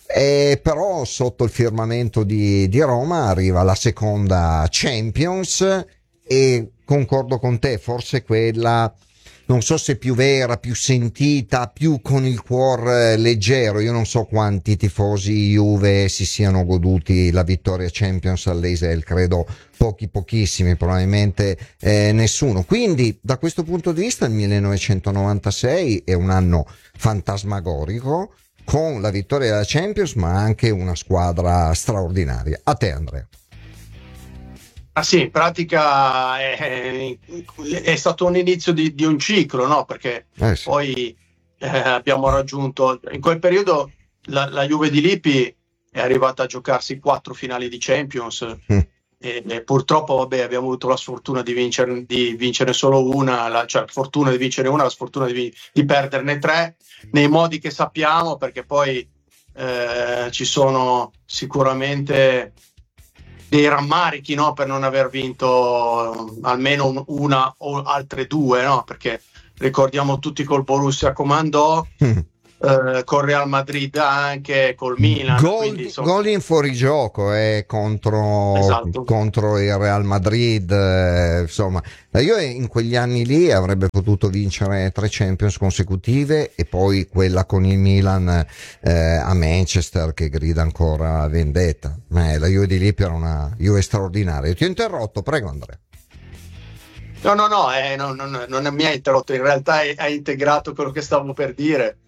Q: però sotto il firmamento di Roma arriva la seconda Champions, e concordo con te, forse quella non so se più vera, più sentita, più con il cuore leggero. Io non so quanti tifosi Juve si siano goduti la vittoria Champions all'Eisel, credo pochissimi, probabilmente nessuno. Quindi da questo punto di vista il 1996 è un anno fantasmagorico, con la vittoria della Champions, ma anche una squadra straordinaria. A te, Andrea.
R: Ah sì, in pratica è stato un inizio di un ciclo, no? Perché
Q: sì.
R: Poi abbiamo raggiunto, in quel periodo la Juve di Lippi è arrivata a giocarsi 4 finali di Champions e purtroppo abbiamo avuto la sfortuna di vincere solo una, cioè la fortuna di vincere una, la sfortuna di perderne 3 nei modi che sappiamo, perché poi ci sono sicuramente dei rammarichi, no, per non aver vinto almeno una o altre 2, no? Perché ricordiamo tutti col Borussia comandò, col Real Madrid anche, col Milan.
Q: Gol in fuorigioco contro il Real Madrid, insomma. La Juve in quegli anni lì avrebbe potuto vincere 3 Champions consecutive e poi quella con il Milan a Manchester, che grida ancora vendetta. La Juve di Lippi era una Juve straordinaria. Ti ho interrotto, prego Andrea.
R: No, non mi ha interrotto, in realtà ha integrato quello che stavo per dire.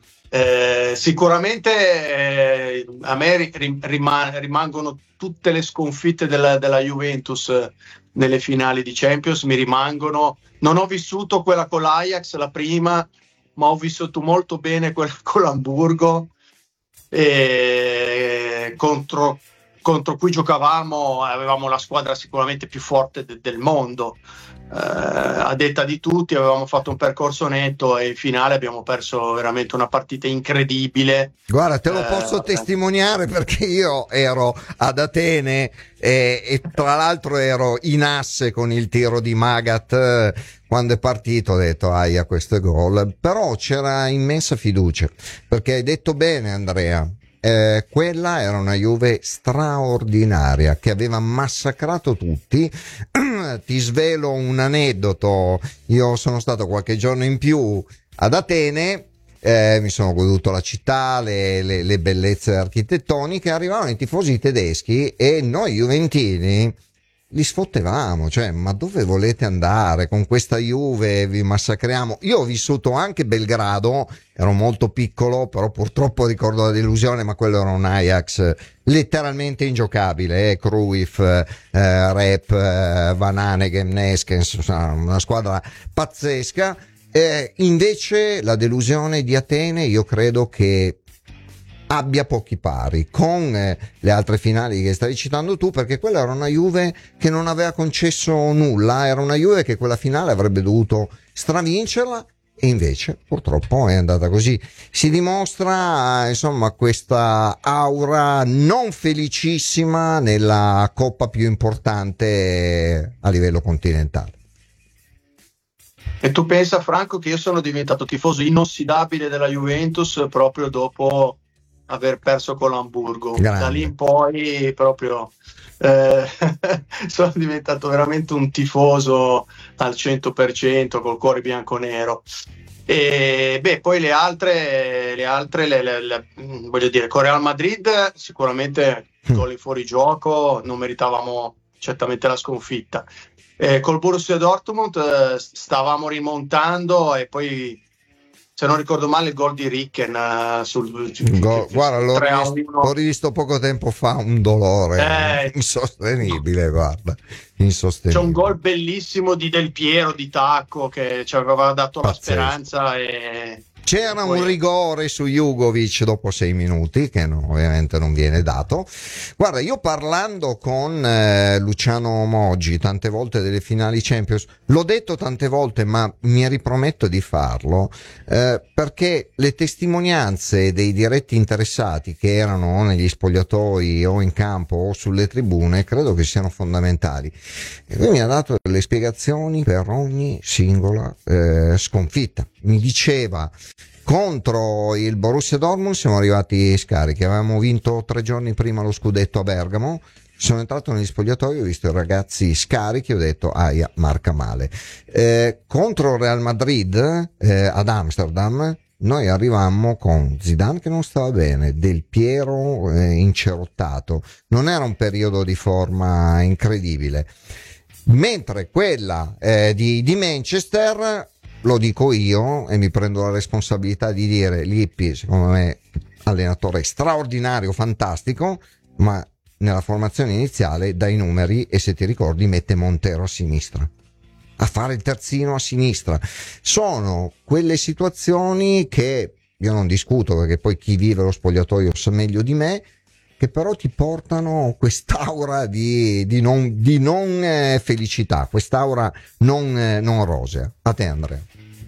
R: Sicuramente a me rimangono tutte le sconfitte della Juventus nelle finali di Champions, mi rimangono. Non ho vissuto quella con l'Ajax, la prima, ma ho vissuto molto bene quella con l'Hamburgo, contro cui giocavamo, avevamo la squadra sicuramente più forte del mondo. A detta di tutti avevamo fatto un percorso netto e in finale abbiamo perso veramente una partita incredibile.
Q: Guarda, te lo posso testimoniare, perché io ero ad Atene e tra l'altro ero in asse con il tiro di Magath. Quando è partito ho detto ahia, questo è gol, però c'era immensa fiducia, perché hai detto bene Andrea. Quella era una Juve straordinaria che aveva massacrato tutti. Ti svelo un aneddoto: io sono stato qualche giorno in più ad Atene, mi sono goduto la città, le bellezze architettoniche. Arrivavano i tifosi tedeschi e noi juventini li sfottevamo, cioè, ma dove volete andare con questa Juve, vi massacriamo. Io ho vissuto anche Belgrado, ero molto piccolo, però purtroppo ricordo la delusione, ma quello era un Ajax letteralmente ingiocabile, Cruyff, Rep, Van Hanegem, Neskens, una squadra pazzesca. Invece la delusione di Atene io credo che abbia pochi pari con le altre finali che stavi citando tu, perché quella era una Juve che non aveva concesso nulla, era una Juve che quella finale avrebbe dovuto stravincerla e invece purtroppo è andata così. Si dimostra insomma questa aura non felicissima nella coppa più importante a livello continentale.
R: E tu pensa, Franco, che io sono diventato tifoso inossidabile della Juventus proprio dopo aver perso con l'Hamburgo. Da lì in poi proprio sono diventato veramente un tifoso al 100%, col cuore bianconero. E poi le altre voglio dire, con Real Madrid sicuramente gol in fuorigioco, non meritavamo certamente la sconfitta. Col Borussia Dortmund stavamo rimontando e poi, se non ricordo male, il gol di Ricken
Q: guarda, l'ho rivisto poco tempo fa, un dolore insostenibile, guarda, insostenibile.
R: C'è un gol bellissimo di Del Piero di tacco che ci aveva dato
Q: pazzesco.
R: La speranza e
Q: c'era un rigore su Jugovic dopo 6 minuti che ovviamente non viene dato. Guarda, io parlando con Luciano Moggi tante volte delle finali Champions, l'ho detto tante volte ma mi riprometto di farlo, perché le testimonianze dei diretti interessati che erano negli spogliatoi o in campo o sulle tribune credo che siano fondamentali, e lui mi ha dato delle spiegazioni per ogni singola sconfitta. Mi diceva: contro il Borussia Dortmund siamo arrivati scarichi, avevamo vinto 3 giorni prima lo scudetto a Bergamo, Sono entrato negli spogliatoi, ho visto i ragazzi scarichi, ho detto aia, marca male. Contro il Real Madrid ad Amsterdam noi arrivammo con Zidane che non stava bene, Del Piero incerottato, non era un periodo di forma incredibile, mentre quella di Manchester, lo dico io e mi prendo la responsabilità di dire, Lippi secondo me allenatore straordinario, fantastico, ma nella formazione iniziale dai numeri, e se ti ricordi mette Montero a sinistra a fare il terzino a sinistra. Sono quelle situazioni che io non discuto, perché poi chi vive lo spogliatoio sa meglio di me, che però ti portano quest'aura di non felicità, quest'aura non rosea. A te, Andrea.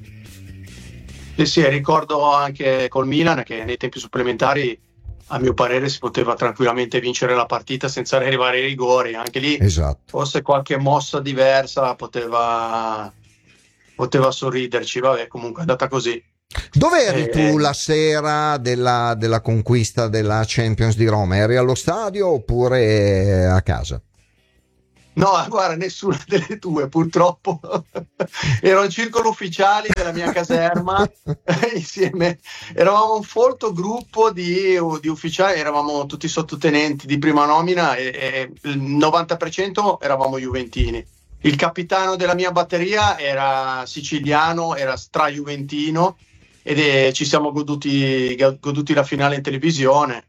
R: Sì, ricordo anche col Milan che nei tempi supplementari, a mio parere, si poteva tranquillamente vincere la partita senza arrivare ai rigori. Anche lì,
Q: esatto,
R: forse qualche mossa diversa poteva sorriderci. Vabbè, comunque è andata così.
Q: Dove eri tu la sera della conquista della Champions di Roma? Eri allo stadio oppure a casa?
R: No, guarda, nessuna delle due, purtroppo. Ero al circolo ufficiali della mia caserma insieme. Eravamo un folto gruppo di ufficiali, eravamo tutti sottotenenti di prima nomina e il 90% eravamo juventini. Il capitano della mia batteria era siciliano, era stra-juventino, ed ci siamo goduti la finale in televisione.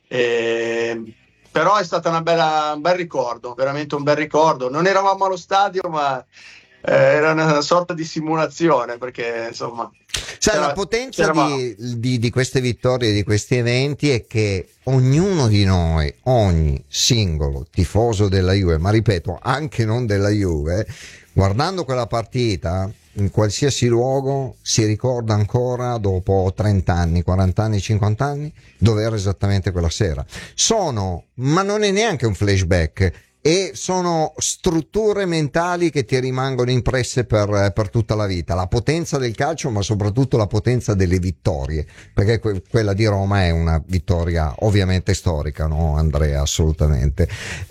R: Però è stata un bel ricordo, veramente un bel ricordo. Non eravamo allo stadio, ma era una sorta di simulazione, perché insomma...
Q: Sai, la potenza di queste vittorie, di questi eventi, è che ognuno di noi, ogni singolo tifoso della Juve, ma ripeto, anche non della Juve, guardando quella partita in qualsiasi luogo si ricorda ancora dopo 30 anni, 40 anni, 50 anni dove era esattamente quella sera. Ma non è neanche un flashback, e sono strutture mentali che ti rimangono impresse per tutta la vita. La potenza del calcio, ma soprattutto la potenza delle vittorie, perché quella di Roma è una vittoria ovviamente storica, no Andrea? Assolutamente.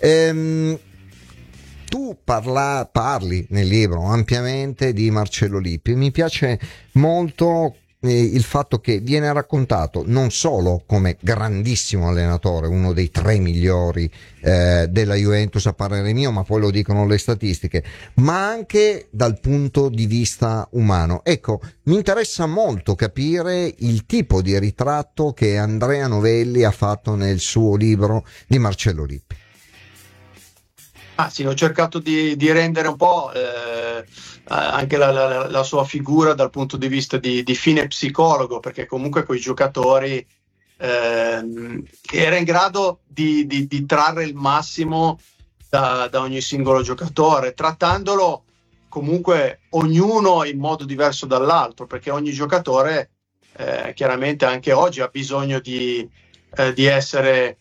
Q: Tu parli nel libro ampiamente di Marcello Lippi. Mi piace molto il fatto che viene raccontato non solo come grandissimo allenatore, uno dei 3 migliori della Juventus a parere mio, ma poi lo dicono le statistiche, ma anche dal punto di vista umano. Ecco, mi interessa molto capire il tipo di ritratto che Andrea Novelli ha fatto nel suo libro di Marcello Lippi.
R: Sì, ho cercato di rendere un po' anche la sua figura dal punto di vista di fine psicologo, perché comunque coi giocatori era in grado di trarre il massimo da ogni singolo giocatore, trattandolo comunque ognuno in modo diverso dall'altro, perché ogni giocatore chiaramente anche oggi ha bisogno di essere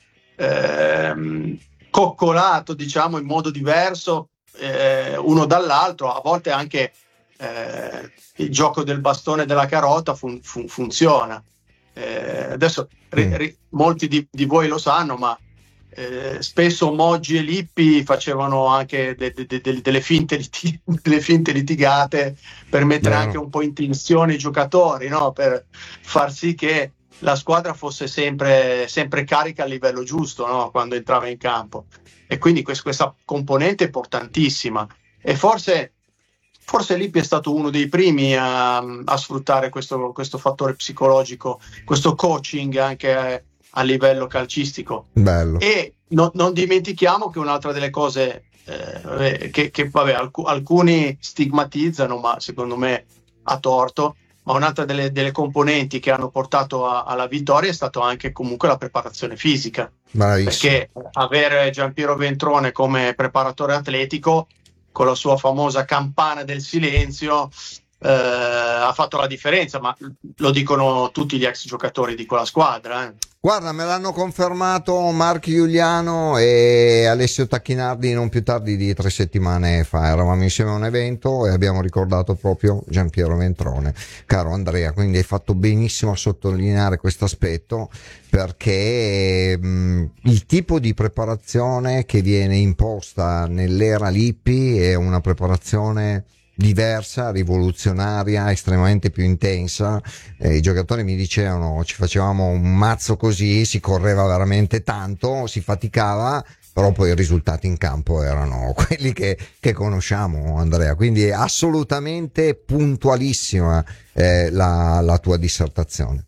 R: coccolato, diciamo, in modo diverso uno dall'altro. A volte anche il gioco del bastone e della carota funziona. Adesso molti di voi lo sanno, ma spesso Moggi e Lippi facevano anche delle finte litigate per mettere anche un po' in tensione i giocatori, no? Per far sì che la squadra fosse sempre carica a livello giusto, no? Quando entrava in campo. E quindi questa componente è importantissima, e forse Lippi è stato uno dei primi a sfruttare questo fattore psicologico, questo coaching anche a livello calcistico.
Q: Bello.
R: E non dimentichiamo che un'altra delle cose che alcuni stigmatizzano, ma secondo me a torto, ma un'altra delle componenti che hanno portato alla vittoria è stato anche comunque la preparazione fisica.
Q: Bravissimo.
R: Perché avere Giampiero Ventrone come preparatore atletico, con la sua famosa campana del silenzio, ha fatto la differenza, ma lo dicono tutti gli ex giocatori di quella squadra.
Q: Guarda, me l'hanno confermato Marco Giuliano e Alessio Tacchinardi non più tardi di 3 settimane fa. Eravamo insieme a un evento e abbiamo ricordato proprio Giampiero Ventrone, caro Andrea, quindi hai fatto benissimo a sottolineare questo aspetto, perché il tipo di preparazione che viene imposta nell'era Lippi è una preparazione diversa, rivoluzionaria, estremamente più intensa. I giocatori mi dicevano, ci facevamo un mazzo così, si correva veramente tanto, si faticava, però poi i risultati in campo erano quelli che conosciamo, Andrea, quindi è assolutamente puntualissima la tua dissertazione.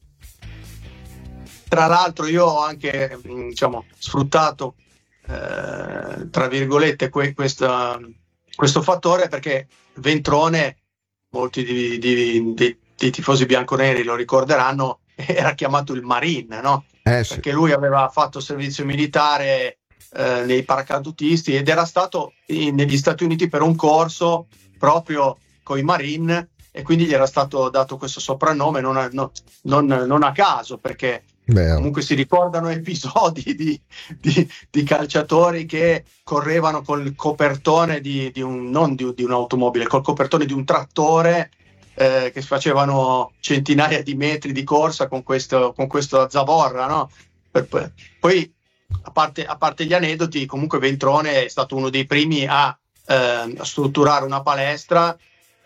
R: Tra l'altro io ho anche sfruttato tra virgolette questo fattore, perché Ventrone, molti dei tifosi bianconeri lo ricorderanno, era chiamato il Marine, no?
Q: Sì.
R: Perché lui aveva fatto servizio militare nei paracadutisti ed era stato negli Stati Uniti per un corso proprio con i Marine, e quindi gli era stato dato questo soprannome non a caso, perché comunque si ricordano episodi di calciatori che correvano col copertone non di un'automobile, col copertone di un trattore, che facevano centinaia di metri di corsa con questo zavorra, no? Poi a parte gli aneddoti, comunque Ventrone è stato uno dei primi a strutturare una palestra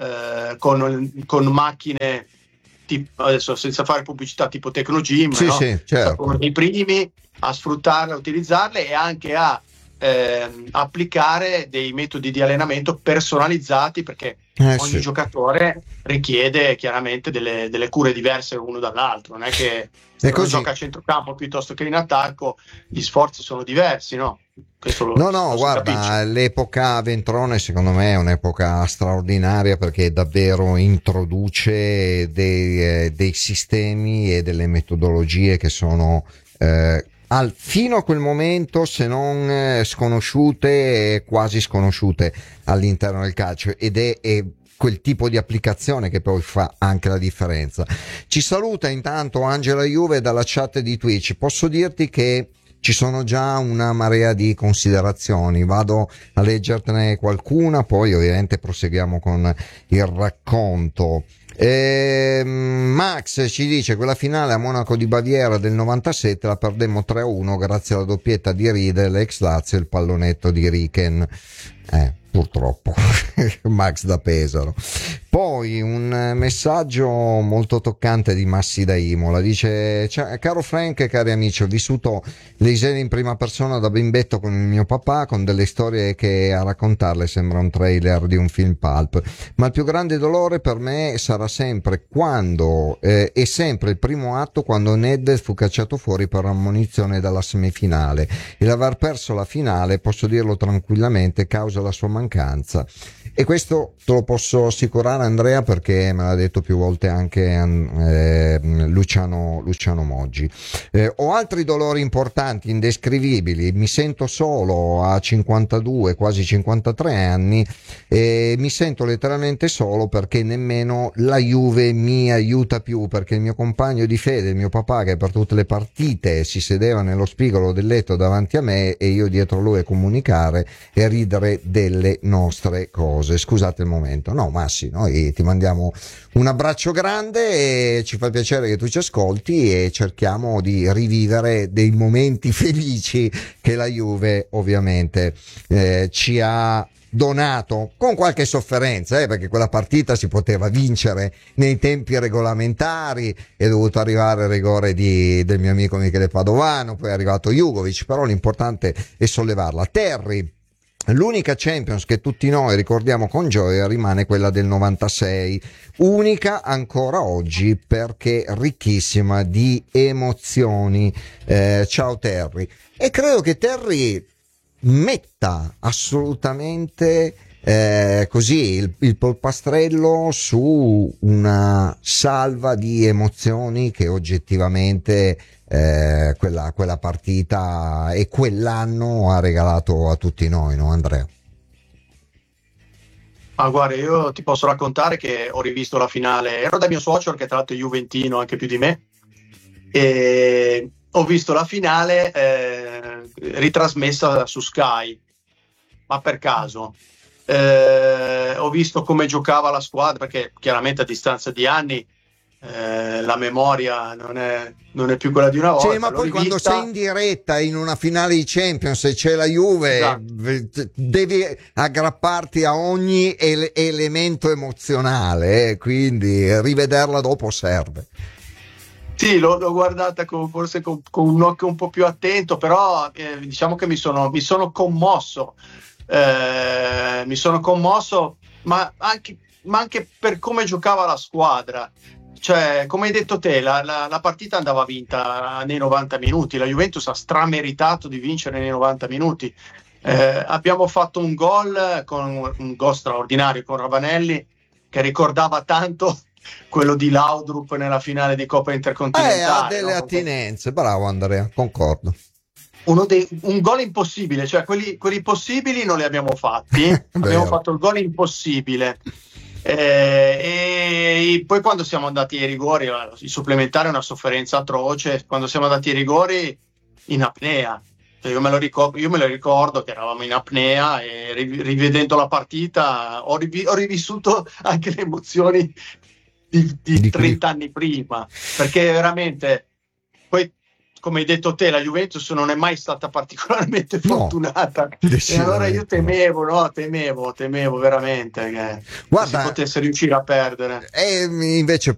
R: con macchine tipo, adesso senza fare pubblicità, tipo Tecnogym,
Q: sì,
R: no?
Q: sì, certo.
R: Uno dei primi a sfruttarle, a utilizzarle, e anche a applicare dei metodi di allenamento personalizzati, perché ogni giocatore richiede chiaramente delle cure diverse uno dall'altro. Non è che se uno gioca a centrocampo piuttosto che in attacco, gli sforzi sono diversi, no?
Q: Guarda, l'epoca Ventrone secondo me è un'epoca straordinaria, perché davvero introduce dei sistemi e delle metodologie che sono fino a quel momento, se non sconosciute, quasi sconosciute all'interno del calcio, ed è quel tipo di applicazione che poi fa anche la differenza. Ci saluta intanto Angela Juve dalla chat di Twitch. Posso dirti che ci sono già una marea di considerazioni, vado a leggertene qualcuna, poi ovviamente proseguiamo con il racconto. Max ci dice: quella finale a Monaco di Baviera del 97 la perdemmo 3-1 grazie alla doppietta di Riedel, ex Lazio, e il pallonetto di Riken. Purtroppo Max da Pesaro. Poi un messaggio molto toccante di Massi da Imola, dice: caro Frank e cari amici, ho vissuto le Isene in prima persona da bimbetto con il mio papà, con delle storie che a raccontarle sembra un trailer di un film pulp, ma il più grande dolore per me sarà sempre è sempre il primo atto, quando Nedved fu cacciato fuori per ammonizione dalla semifinale, e l'aver perso la finale, posso dirlo tranquillamente, causa la sua mancanza. E questo te lo posso assicurare, Andrea, perché me l'ha detto più volte anche Luciano Moggi. Ho altri dolori importanti, indescrivibili, mi sento solo a 52, quasi 53 anni, e mi sento letteralmente solo, perché nemmeno la Juve mi aiuta più, perché il mio compagno di fede, il mio papà, che per tutte le partite si sedeva nello spigolo del letto davanti a me e io dietro lui a comunicare e ridere delle nostre cose. Scusate il momento. No, Massi, noi ti mandiamo un abbraccio grande e ci fa piacere che tu ci ascolti, e cerchiamo di rivivere dei momenti felici che la Juve ovviamente ci ha donato, con qualche sofferenza, perché quella partita si poteva vincere nei tempi regolamentari, è dovuto arrivare il rigore del mio amico Michele Padovano, poi è arrivato Jugovic, però l'importante è sollevarla. Terry: l'unica Champions che tutti noi ricordiamo con gioia rimane quella del 96, unica ancora oggi perché ricchissima di emozioni. Ciao Terry. E credo che Terry metta assolutamente così il polpastrello su una salva di emozioni che oggettivamente quella partita e quell'anno ha regalato a tutti noi, no Andrea?
R: Ah, guarda, io ti posso raccontare che ho rivisto la finale, ero da mio suocero che tra l'altro è juventino anche più di me, e ho visto la finale ritrasmessa su Sky, ma per caso. Ho visto come giocava la squadra, perché chiaramente a distanza di anni la memoria non è più quella di una volta.
Q: Sì, ma poi quando sei in diretta in una finale di Champions e c'è la Juve, esatto, devi aggrapparti a ogni elemento emozionale, quindi rivederla dopo serve.
R: Sì, l'ho guardata forse con un occhio un po' più attento, però diciamo che mi sono commosso. Mi sono commosso, ma anche per come giocava la squadra. Cioè, come hai detto te, la partita andava vinta nei 90 minuti. La Juventus ha strameritato di vincere nei 90 minuti. Abbiamo fatto un gol straordinario con Ravanelli, che ricordava tanto quello di Laudrup nella finale di Coppa Intercontinentale.
Q: Ha delle attinenze, bravo Andrea, concordo.
R: Un gol impossibile, cioè quelli possibili non li abbiamo fatti. Abbiamo fatto il gol impossibile. E poi quando siamo andati ai rigori, il supplementare è una sofferenza atroce. Quando siamo andati ai rigori in apnea, cioè io me lo ricordo che eravamo in apnea, e rivedendo la partita ho rivissuto anche le emozioni di 30 anni prima, perché veramente poi, come hai detto te, la Juventus non è mai stata particolarmente fortunata, e allora io temevo veramente che si potesse riuscire a perdere.
Q: E invece